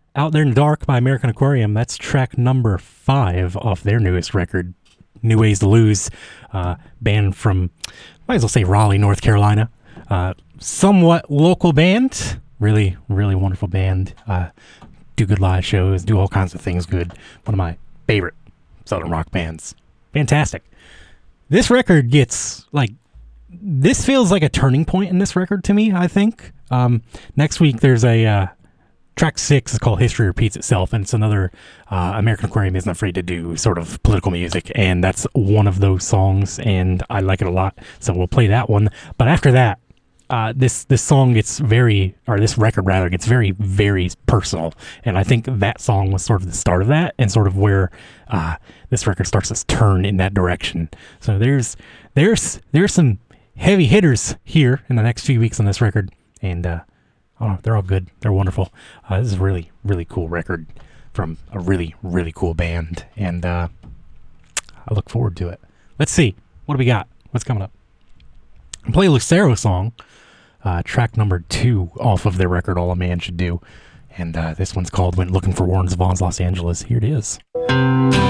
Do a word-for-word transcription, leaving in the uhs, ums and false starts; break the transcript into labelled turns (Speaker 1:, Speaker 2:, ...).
Speaker 1: Out There in the Dark by American Aquarium. That's track number five off their newest record, New Ways to Lose. Uh, band from, might as well say Raleigh, North Carolina. Uh, somewhat local band. Really, really wonderful band. Uh, do good live shows, do all kinds of things good. One of my favorite Southern rock bands. Fantastic. This record gets, like, this feels like a turning point in this record to me, I think. Um, next week there's a... Uh, Track six is called History Repeats Itself, and it's another uh, American Aquarium isn't afraid to do sort of political music, and that's one of those songs, and I like it a lot, so we'll play that one. But after that, uh, this this song gets very, or this record rather, gets very, very personal, and I think that song was sort of the start of that, and sort of where uh, this record starts to turn in that direction. So there's there's there's some heavy hitters here in the next few weeks on this record, and uh, oh, they're all good. They're wonderful. Uh, this is a really, really cool record from a really, really cool band. And uh, I look forward to it. Let's see. What do we got? What's coming up? I'll play a Lucero song, uh, track number two off of their record, All a Man Should Do. And uh, this one's called Went Looking for Warren Zevon's Los Angeles. Here it is.